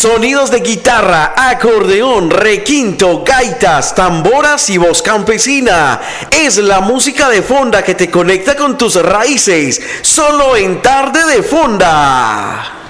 Sonidos de guitarra, acordeón, requinto, gaitas, tamboras y voz campesina. Es la música de fonda que te conecta con tus raíces, solo en Tarde de Fonda.